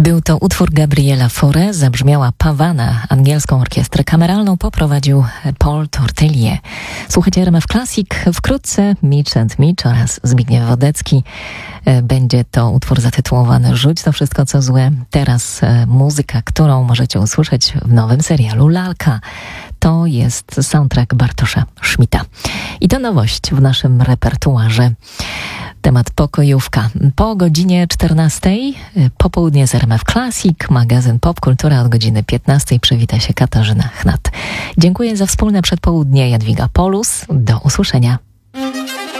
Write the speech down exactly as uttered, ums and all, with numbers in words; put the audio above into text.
Był to utwór Gabriela Fauré, zabrzmiała Pavana, angielską orkiestrę kameralną poprowadził Paul Tortelier. Słuchajcie R M F Classic, wkrótce Mitch and Mitch oraz Zbigniew Wodecki. Będzie to utwór zatytułowany Rzuć to wszystko co złe. Teraz muzyka, którą możecie usłyszeć w nowym serialu Lalka. To jest soundtrack Bartosza Szmita. I to nowość w naszym repertuarze. Temat pokojówka. Po godzinie czternastej, popołudnie z R M F Classic, magazyn Pop Kultura od godziny piętnastej. Przywita się Katarzyna Chnat. Dziękuję za wspólne przedpołudnie. Jadwiga Polus. Do usłyszenia.